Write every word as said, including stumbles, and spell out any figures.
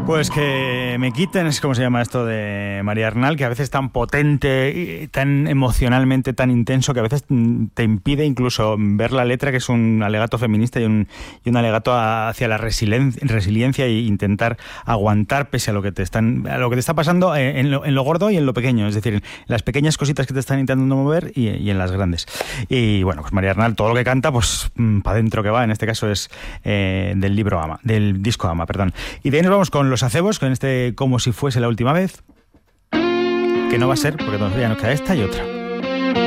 Pues que me quiten, es como se llama esto de María Arnal, que a veces es tan potente y tan emocionalmente tan intenso que a veces te impide incluso ver la letra, que es un alegato feminista y un, y un alegato hacia la resiliencia, resiliencia e intentar aguantar pese a lo que te están, a lo que te está pasando en lo, en lo gordo y en lo pequeño, es decir, en las pequeñas cositas que te están intentando mover y, y en las grandes. Y bueno, pues María Arnal, todo lo que canta, pues para adentro que va, en este caso es eh, del libro Ama, del disco Ama, perdón. Y de ahí nos vamos con Los Acebos, con este Como si fuese la última vez, que no va a ser, porque todavía nos queda esta y otra.